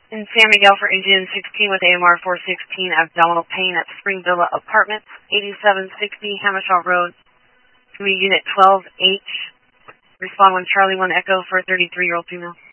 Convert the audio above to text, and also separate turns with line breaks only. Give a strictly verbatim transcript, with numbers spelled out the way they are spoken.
In San Miguel for Indian sixteen with A M R four sixteen, abdominal pain at Spring Villa Apartments, eighty-seven sixty Hamishaw Road. Unit twelve H. Respond when Charlie one Echo for a thirty-three-year-old female.